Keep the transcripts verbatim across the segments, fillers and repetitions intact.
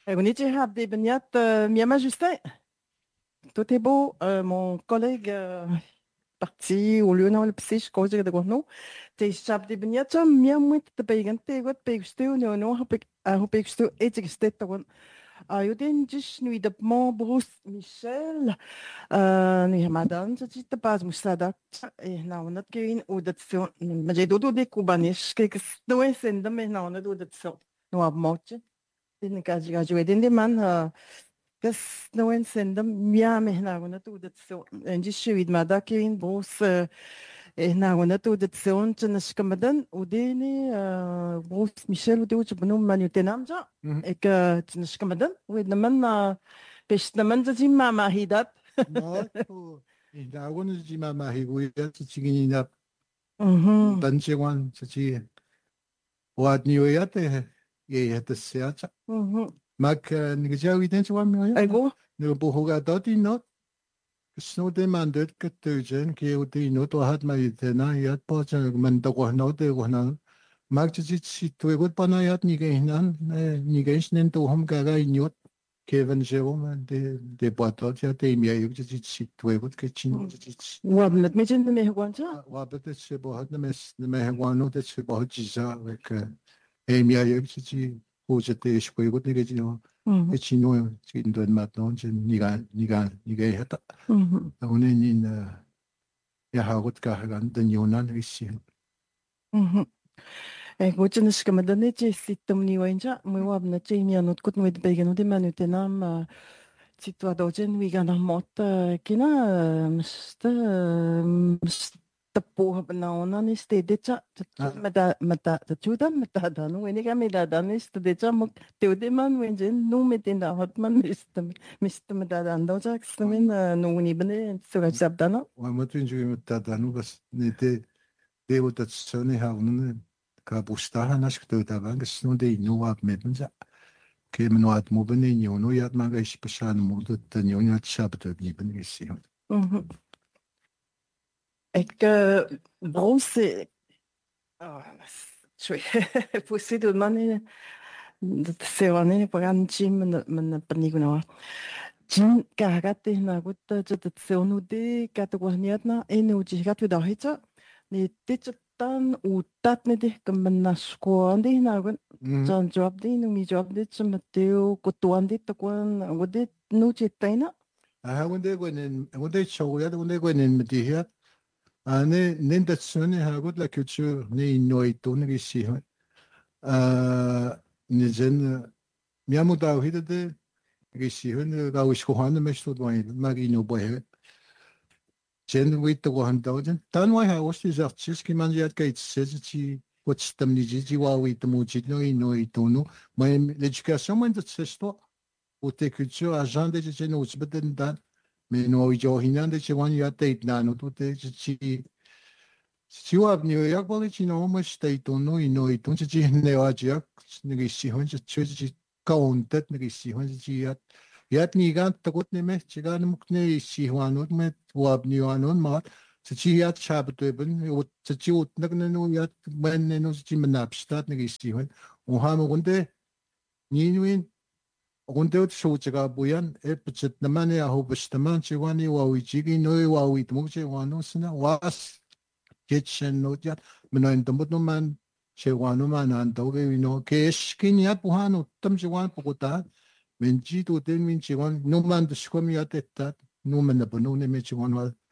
On était à des beignets, Miama Justin. Tout est beau. Euh, mon collègue euh, parti au lieu de psych cause de gouvernement. T'es chap des beignets, ça Miama te paye te got paye stu no no hopik a hopik stu et stu tagon. A yo den just nu de mon Bruce Michel. Euh, ni madame, ça te pas musada. Et na on a qu'une ou de son. Mais j'ai dodo de kubanis que stu en senda mais na on a dodo de son. No ab moche. Den kaji kaji den de man. Gas noen senda mia me na gona tu dat so en ji shwid ma da kein bros e na gona tu dat so on tna skamadan u deni bros Michel u de uch bnu manu tenamja ek tna skamadan u na man pes na man ji ma ma hidat No, 나하고는 지마 마히고 지긴이나 mhm 단체관 저지 와드니오야테 예야테세아차 mhm 막 니가자위 된치와 뭐야 aigo 너 보호가 더디노 스노데만 듯 그때전 게우디노 또 had마이테나 야 버전 만다고 노데고나 막 저지 시토에고 빠나야 니가 있난 니가 있는 또 홈가가 있뇨 Kevin Jerome de de boatot ya de mi ayuk ji chi tuegut ke chin ji chi wa bnet me jen me hwancha wa bet se bo hat me me hwano de se bo ji za avec e mi ayuk ji chi ho je te shkuegut ne ge no e chi no chi ndo maintenant je ni ga ni ga ni ga hata mhm on est ni ya ha gut ka gan de yonan isi mhm Eh, gochana shkamadane che sitam ni wainja, mwe wabna che mi anot kut mwe dbegen ude manu tenam citwa dojen wi gana mot kina msta msta po na ona ni stede cha mata mata ta chuda mata da no ene ga me da da ni stede cha mok te ude man wenjen no me ten da hot man mista mista mata da ndo cha kstamen no ni bene so ga sabdana wa mo tin ju ta da no bas ne te de wo ta tsone ha un ka busta ha nas kto ta ban ges no de no wa me bunza ke me no at mo bene ni no ya ma ga shi pashan mo de ta ni ya chab de ni bene si mhm ek bronze ah chui possiede mani dat se wani pagan chim men men paniguna chin karate na gutta dat se onu de kategoriatna enu ji gat we da hita ni dit tan u tat ne de kam na sko andi na gun jan job de nu mi job de chum teo ko to andi to kon wode nu chi taina a ha wonde go nen wonde chow ya wonde go nen mit hier a ne nen dat tsone ha gut la culture ne no to ne si a ne jen mi amu da hide de si hun ga wish ko han me sto do ma gi no boy jen wit to han do jen tan wa ha was is artist ki man jet gait se ji wat stem ni ji wa wit mo ji no no to no mais l'éducation moi de cette histoire ou tes cultures agenda de jen us beden dan mais no jo hinan de wan ya te na no to te ji si wa ni ya ko le ji no mo state to no no to ji ne wa ji ya ni gi si hun ji ji ka on tet ni gi si hun ji ya Yat ni gan takot ni me chigan mukne si huanut me wab ni huanun ma chi yat chab to ben ut chi ut nag no yat ben no chi manap stat ni si hun o ha mo gunde ni nuin gunde ut shu chiga buyan e pchit na man ya ho bishtaman chi wani wa wi chi gi no wa wi tu chi wanu sna was kitchen no yat meno en tambut no man che wanu man an to ge no ke skin yat buhanu tam chi wan pukota 왠지도 된 민지원 노만도 시험이야 됐다 노만 나보 노네 민지원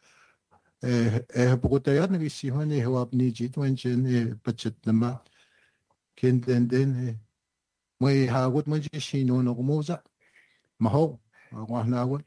와에 보고 때야 내 시험에 해와니지 왠지네 버짓 남아 켄덴덴 뭐 하고 뭐지 시노노 뭐자 마호 와나고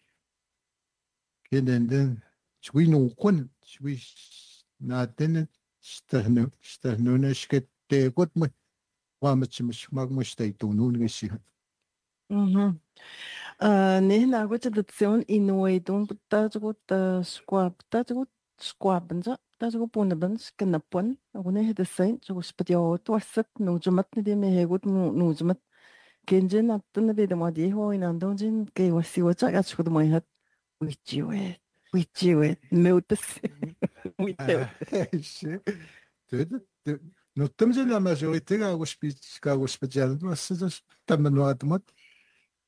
켄덴덴 주위노 권 주위 나한테는 스타노 스타노네 시ket 곧뭐 와마치 막 뭐시다 또 노는 것이 mhm ne na go ta datsion inoi don ta go ta squab ta go squab banza ta go pon ban skna pon go ne de sein go spadio to sak no jumat ne de me he go no jumat kenjen at ne de ma di ho in andon jin ke wasi wa cha ga chu do mai hat wichi we wichi we me utas wichi Notamos la majorité qui a spécial, c'est ça, tellement de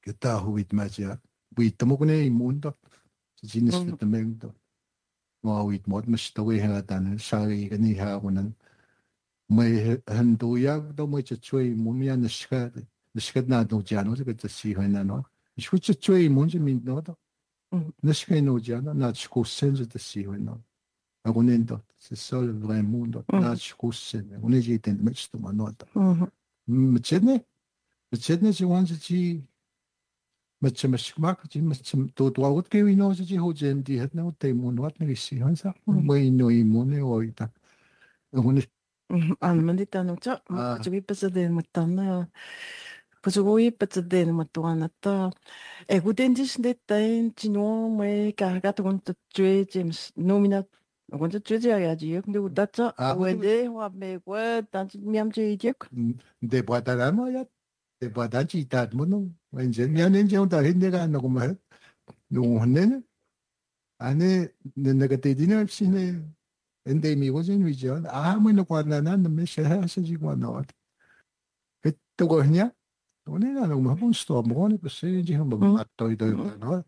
kita huit maja huit tamo kune imundo jinis Mhm. tamento mo huit mod mas tawi ha tan sari kani ha kunan mai handu ya do mai chui mun ya nishka nishka na do jano这个这喜欢那no说这追mun je min no do Mhm. nishka no jano na chko senje de喜欢no agonendo c'est ça le vrai monde na Mhm. chko sen on est j'étais mais je te manota Mhm. mchene mchene je wan ji مش مش معك جي مش تو تو كي وينو جي هو جن دي هتنا تيمون وات نغسي هنسا Mhm. وينو يمون ويتا هون Mhm. Anamandita cha 아 kuchubi pasade matana kuchubi pasade matuana ta e gudendis de tain chino me carga to gonta chue james nomina gonta chue ya ji 근데 우다cha 아 근데 wede wa me kwa tan miam je je 데 보다라마 야 데 보다 지다 뭐노 왠지 년엔 정도 했내가 안 나고 말 노는 안에 내가 때디는 없이네 근데 미고진 위죠 아무나 관나나 메시 하시지고 나와 그때 거냐 오늘 나는 뭐 한번 스톱 뭐니 벌써 지금 뭐 Mhm. 맞도 이도 Mhm. 너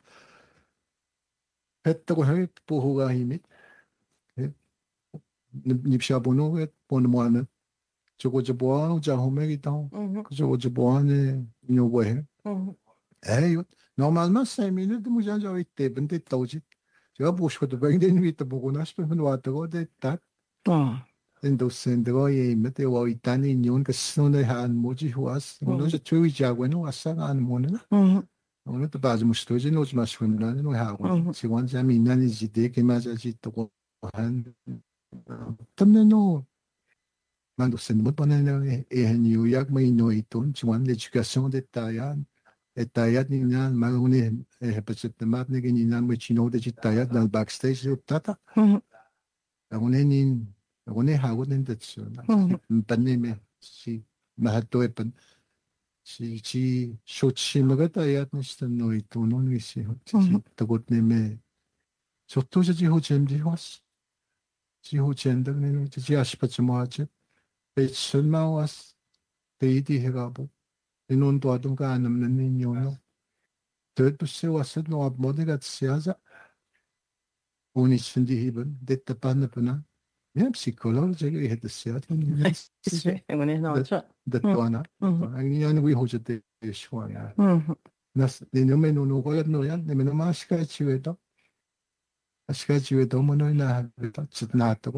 했다고 해 보호가 힘이 닙샤보노 본모는 저거 저 뭐하노 자 호메기다 Mhm. 저거 저 뭐하네 이노고해 Mhm. 에이 normalement cinq minutes mu já já itte bende tauji já busco do bem den vita bogo nas pe no atago de tak Ah. den do sendro e mete o itani niun que sone han moji huas no já chui já bueno asa gan mona Mhm. no te base mustoje no mas funda no ha Mhm. si wan já minna ni jide que mais já jito han tamne no mando sendo muito bom e New York mai no iton chuan l'éducation de tayan التايات نينان ما هوني بس التمات نيجي نينان وشينو ده التايات دال باكستيج وبتاتا Mhm. هوني نين هوني هاود ندتشو Mhm. مبني مي شي ما هتو يبن شي شي شو شي مغا تايات نشتنو يتونو نيشي شي Mhm. تقول نيمي شوتو جي هو جيمدي واس جي هو جندر نينو جي 아시겠지 뭐하지 베이츠마 와스 베이디 해가고 이논 도와도가 안 없는 니뇨노 Dort se was no ab modiga tsiaza uni sindi hiben detta panna pana ya psikolog je ge het siat ni Sì, e non è no, da cioè. da Mhm. tona Mhm. ani ani wi hoje te shwana Mhm. nas ni no me no no go no ya ne me no ma shika chiweto shika chiweto mo no na ta chitna to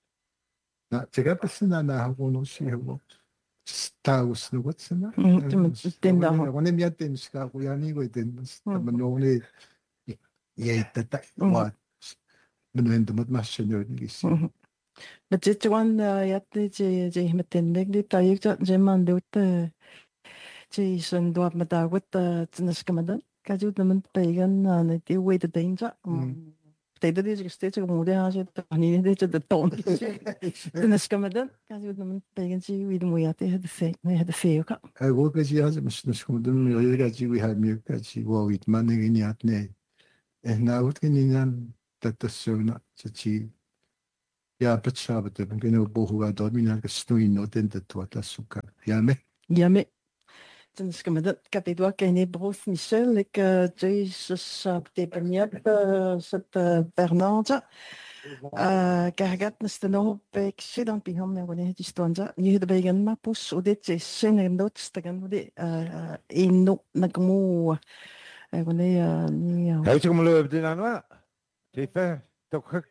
na 제가 봤으나 나 하고 no shi 하고 sta usno gotsna Mhm. Ti mi tenda ne ho. ne mi atten shika ko ya ni go iten Mhm. ma no ne ye tata Mhm. wa men de mat masche no ni si Mhm. Men dit one ja det je je met den leg dit daar je je man doet je zijn door met daar wat ten skamadan ka je de men pegen na die way de danger det det is steeds een moeder als je het niet dit de toon ten skamadan ka je de men pegen je wie de moeite het de se nee het de se ook 아 거기까지 하지 마시는 skonden 여기 가지고 할 미까지 와 윗만 내니 atne e na ut que ninan tata sona chachi ya pachaba te que no bohu ga domina que stoi no tenta tua ta suka ya me ja me ten skamadan ka dit wat ken je bros Michel ik je je de beniep het Bernard Gargat na stano pek sidan piham na wani hiti stonza ni hita bagan ma pus udet je sen en dot stagan ude ino nagmu wani ni هاوتك ملو بدنا نوا كيف توك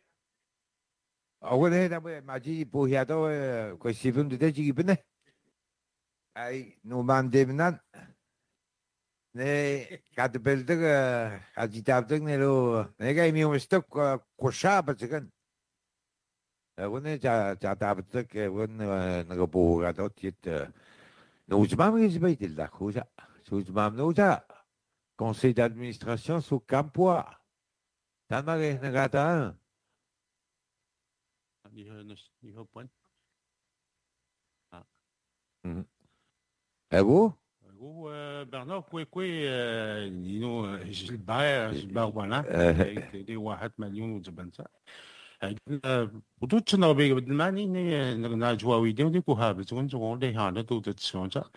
أول هذا ما جي بوهي هذا كويسيفون ده جي بنا أي نومان ديمنان ne kad belдэг ажитавдаг нэло нэгэ миумсток кушабацган агуне за за тавдаг гон нэгэ боогадо тит нуужмам избайдил да хужа сужмам нуужа conseil d'administration sous Campois танмагэ нагата Ni har ni har point. эго Gros, euh, Bernard Kouekoué, euh, you know, Gilbert, Gilbert Ouana, des واحد مليون وزبنسا. وتوتشنا بيجي بالماني ني نجوا ويديو دي كوها بتكون تقول لي هذا توتشون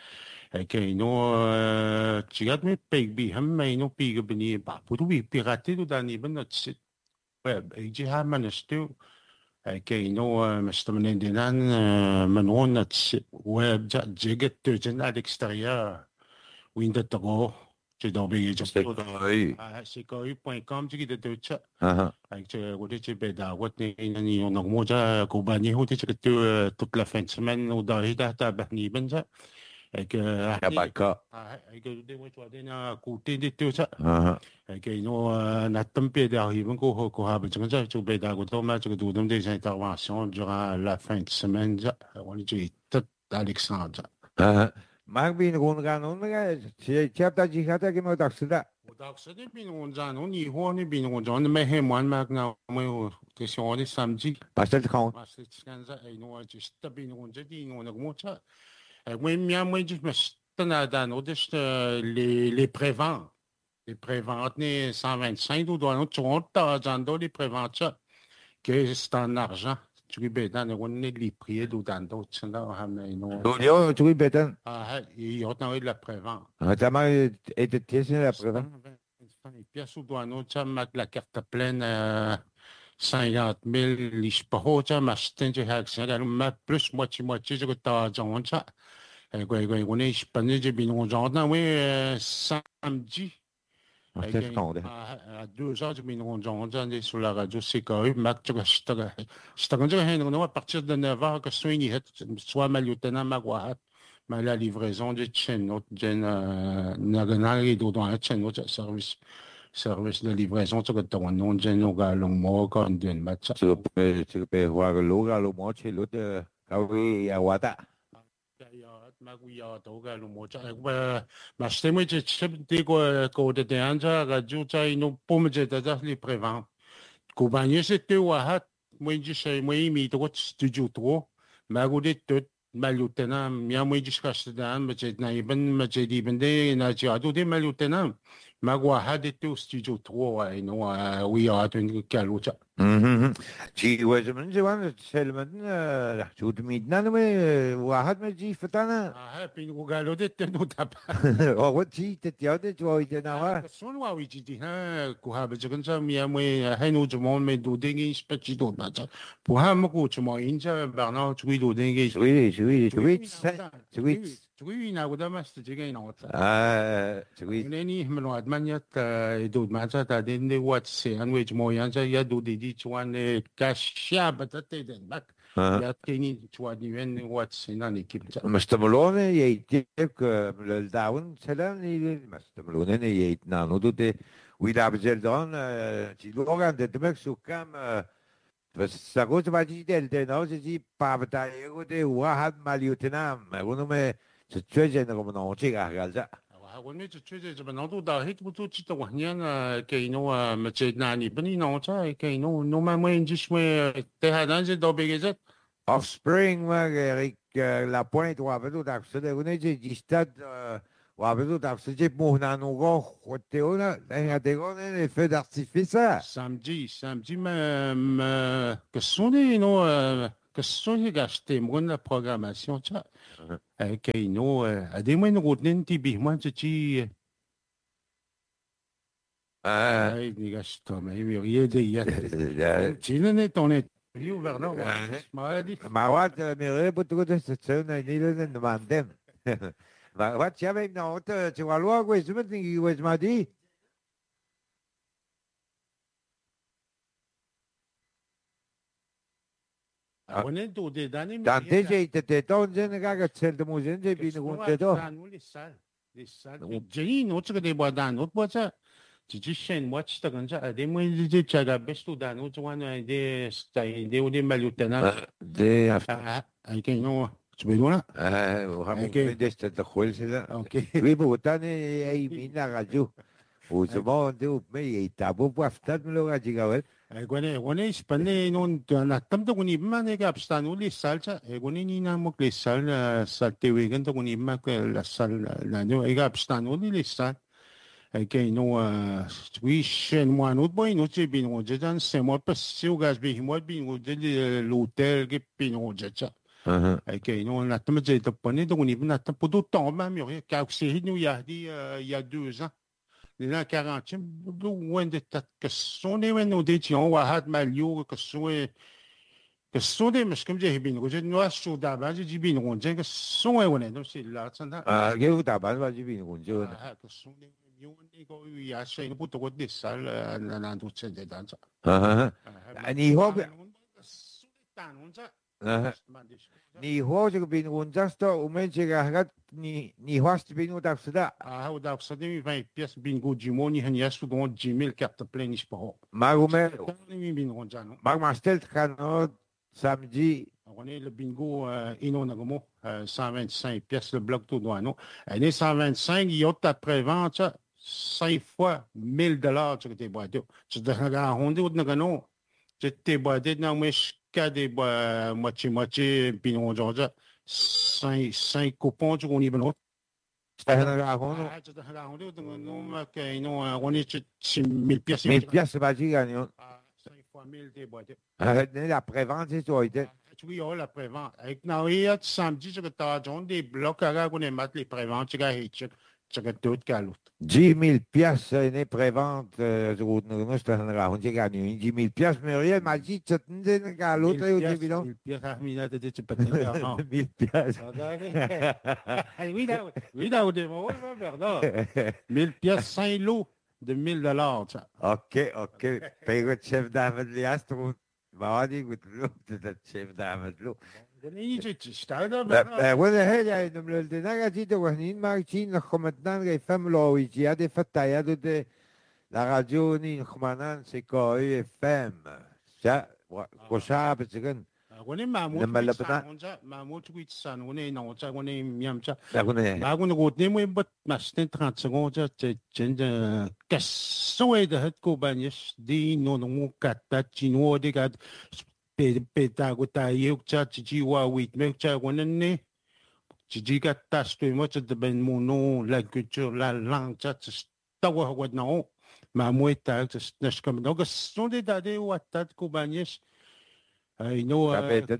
Kaya ino tigat me pegbi ham may ino piga bini ba puto bi pirate do dani ban not sit web igi ha manastu kaya ino masta manendinan manon not sit web ja jiget turjan à l'extérieur winda tago je dobi je C'est correct. ah c'est correct point com tu de turcha Ah, avec je wote je beda wat ni ni on moja ko bani hote je que toute la fin de semaine ou dans hida ta bani benja avec ah, baka. ah avec des moi toi na côté de tout ça Ah, avec ino na tempé d'arriver ko ko ha ben je je beda ko to ma je do des interventions durant la fin de semaine ja on est tout Alexandre ah. Mag bin gun gan un ga che chapta ji khata ki mo taksida. Odaksede bin onjan on i honi bin onjan me he man mag na mo que si on est samedi Pastel kan. parce que kanza ai no just bin onja di no na mocha moi mia moi just me dan o des les les préventes les préventes ni cent vingt-cinq ou doit tu on ta jando les préventes que c'est en argent tu peux dans on ne les prix do dan do tsanda ha me no Do yo tu betan. ah il y a de la prévente Ah, ta ma était tiesen la preuve. Et puis, à ce douane, tu as la carte pleine à cinquante mille, je sais pas, tu as acheté une action, mais plus moitié-moitié, je t'ai dit, on a, on est, je pense, j'ai bien, on a, oui, samedi, Pastel kan. à deux heures, j'ai bien, on a, sur la radio, c'est correct, mais tu as acheté, je t'ai dit, à partir de neuf heures, que soit une, soit ma lieutenant, ma guahat, mais la livraison de Tchenot, d'une naganari dans le Tchenot, service, service de livraison, tu as un nom de Nogalong Mo, quand d'une match. Tu peux tu peux voir le logo le mo che lo de kawi ya wata. Maguia, Toga, Mocha, ma stem, which is chip, Digo, go to the Anja, Rajuta, no Pomage, that's the prevent. Kubanya, c'était ou hat, when you say, we meet what studio to, Magudit. Ma lieutenant, mia moi discuss dan, mais j'ai na even, mais j'ai dit ben des na j'ai adoué ma lieutenant, ma gua had été au studio trois, you know, we are doing kalucha. Mhm. Ci was من زمان سلمان شود ميدنا ما واحد ما جي فتانا. Ah, puis nous galons de nous taper. Oh, what ci تتياده جو يتناوا. Son wa we dit ha, ku ha be jagan sa mia moi ha no du monde mais do dengue speci do na. Pour ha mo ku mo inja Bernard tu do dengue. Oui, oui, oui. Oui. Oui, na goda mas te jiga ina wata. Ah, oui. Neni melo admaniat do maza ta dende wat se anwe mo yanja ya do de di chuan kashia batate den bak. Ya teni chuan ni wen wat se na ekip. مستملون يجيك الداون سلام مستملون يتنا نودو ويدا بزلدان تلوغان دمك سكام بس ساقوت باجي دل دناو جي بابتا يغودي واحد مليوتنام ونومه تشوجي نغم نوتي غالجا 我们这这这这边老多大黑不都知道往年啊，给侬啊，没这哪里不你弄在给侬侬慢慢就是么，在海南这到别个这。 Offspring magari la pointe wabedu daksede uneje gistad wabedu daksede mohna nugo khoteona engadegone les feux d'artifice. Samedi, samedi, mais que sont les non que sont les gâchetés, moi la programmation ça. Que non, à des mois nous retenons tibi, moi je dis. Ah, les gâchetés, mais il y a rien de hier. Tu n'es ton est. Io Verno, maladie. Ma wat mere putu de setsona ni le mandem. Ma wat ya ve no te tu va luogo e something you was madi. On est do de dani. Tante je te te ton je ga ga tsel de mo je je bi no te do. Les salles, les salles. J'ai une autre que des bois dans autre bois ça. Tu dis chaîne moi tu te connais ça des mois de chaga besto dans autre one des des des malutena. Des ah avec non tu veux là ah on a des de de khol c'est là. OK. Oui bo tane ai mina radio. O se mo de me e tabo po aftat me lo ga jiga Egone, egone, spane non na tamto kuni man ega abstanu li salsa, egone ni na mo le sal salte wegan to kuni ma la sal la no ega abstanu li sal. Che no we shen mo no boy no che bin o jejan se mo pas si o gas bi mo bin o de l'hotel che bin o jeja. Mhm. OK, nous, on a tellement dit, on a pas d'autant, même, il y a nous, il y a dit, il y a deux ans. Les ans quarante, loin de tête, que sont des nous détions, ou à Malio, que sont que sont des, mais comme j'ai bien, que j'ai noir sur d'abord, j'ai bien, on dit que sont des, on est, donc c'est là, ça n'a. Ah, que vous t'avez pas dit bien, on dit. Ah, que sont des, il y a, c'est une bouteille de salle, dans la douce de dans ça. Ah, ah. Ni hope. Ah, Ni hope bin unjasto umenche gagat ni ni host bin udafsda. Ah, o da você vai pièce bingo de moni hanya su gon de mil carte plein is pas. Magume Ni bingo jano. mag mastel kano samedi. On est le bingo ino nagomo cent vingt-cinq pièces le bloc tout douano. Et cent vingt-cinq il y a ta prévente cinq fois mille dollars sur tes boîtes. Tu te regardes on dit au nagano. Tu tes boîtes na meshka des moitié moitié bingo Georgia cinq cinq coupons tu on y ben Stahanahono. Ah, tu te regardes on dit non que non on est mille pièces. mille pièces pas dit gagnon. cinq fois mille tes boîtes. La prévente c'est toi. Oui, oh, la prévente. Avec Naoya, samedi, je vais des blocs à qu'on aime les préventes, tu vas hitcher, tu vas tout calut. dix mille pièces ne prévente, je vous ne sais pas, on dit gagné dix mille pièces, mais rien m'a dit, tu ne calut, tu es évident. mille pièces, mille pièces, tu peux mille pièces. Oui, là, oui, là, au démon, pardon. mille pièces, cinq lots de mille dollars, ça. Ok, ok. Paye le chef d'Ahmed Liastro. ما هذه قلت له تتشيف دعمت له وانا هي نملو الدنا جديد وهنين ما كتين نخمتنا يفهم لو يجي هذا فتايا دو la radio ni خمانان سيكوي فهم شا وشاب تجن 원래 마모 혼자 마모 주고 있잖아. 원래 나 혼자 원래 미암자. 마고는 그 때문에 뭐 마스터 트란스고 저 진짜 가서에다 했고 바니스 디노노 갖다 진오데가 페다고 다이옥자 지지와 위트맥자 원래 지지가 따스도 뭐저 벤 모노 la culture la langue ça tawa 하고 나오 마모에다 저 comme donc sont des dates ou atat ko banis إنه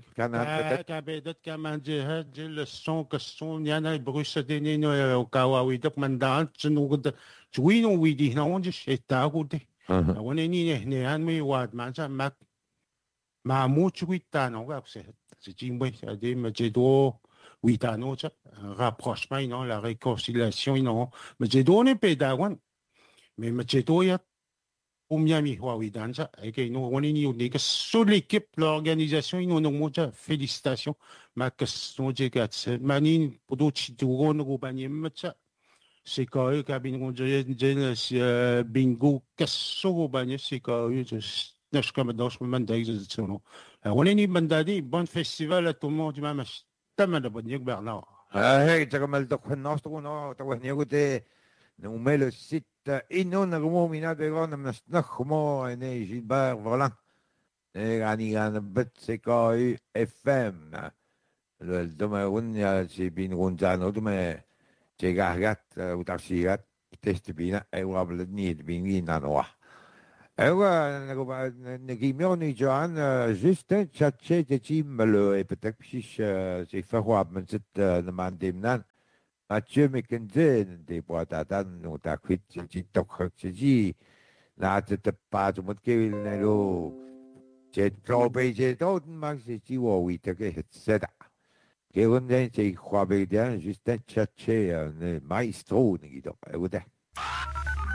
كابدت كمان جهة جل الصون كالصون يعني بروس دينين وكاواوي دك من دان شنو قد شوينو ويدي هنا ونجش يتاعو دي ونيني هنا هنمي واد ما جا ما ما مو شوي تانو غابسه سجيمبي دي مجدو ويتانو جا rapprochement non la réconciliation non مجدو ne pédagogue mais مجدو يا au Miami, Huawei dans ça, et que nous, on est ni que sur l'équipe, l'organisation, ils nous ont dit félicitations, mais que sont des gars, mani, pour d'autres, tu vois, nous, au panier, mais ça, c'est quand eux, quand ils ont dit, bingo, qu'est-ce au panier, c'est quand eux, je suis comme dans ce moment d'exercice, on est ni bandadi, bon festival à tout le monde, du même, t'as mal de bonne Bernard. Ah, hey, tu as mal de nostro, non, tu vois, n'écoutez, nous met le site. إنه نقوم من هذا اليوم نستخدمه يعني جيبار فلان يعني أنا بتسكاي إف إم الدم ون سيبين ونزان ودم تجاهات وتفسيرات تستبين أيوة بلدني تبينين نوع أيوة نقوم نقيموني جوان جستن شاتشي تجيم ملو بتكشيش سيفهوا من ست نمان دمنان Mathieu McKenzie des boîtes à dents nous t'a quitté tu t'as cru là tu te pas tu me dis le lo j'ai trop payé tout max c'est oui oui t'as que c'est ça que on est c'est quoi bien juste un chercher un maestro ni donc